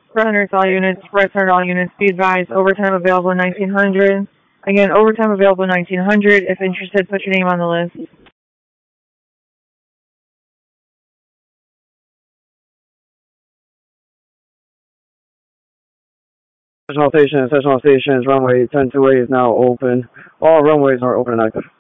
Runners, all units. Red Start, all units. Be advised, overtime available 1900. Again, overtime available 1900. If interested, put your name on the list. Attention stations, runway 102A is now open. All runways are open and active.